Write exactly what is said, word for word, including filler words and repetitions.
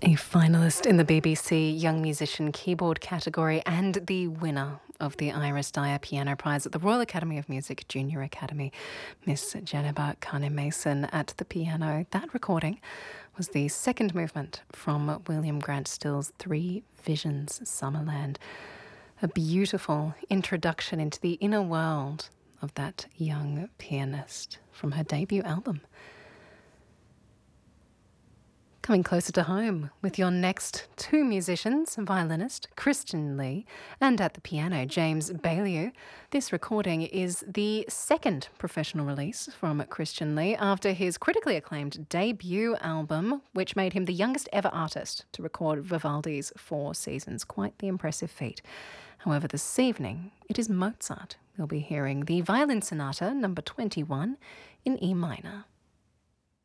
A finalist in the B B C Young Musician Keyboard category and the winner of the Iris Dyer Piano Prize at the Royal Academy of Music Junior Academy, Miss Jennifer Carney-Mason at the piano. That recording was the second movement from William Grant Still's Three Visions Summerland. A beautiful introduction into the inner world of that young pianist from her debut album. Coming closer to home with your next two musicians, violinist Christian Lee and at the piano James Baillieu. This recording is the second professional release from Christian Lee after his critically acclaimed debut album, which made him the youngest ever artist to record Vivaldi's Four Seasons. Quite the impressive feat. However, this evening it is Mozart. We'll be hearing the Violin Sonata number twenty-one in E minor.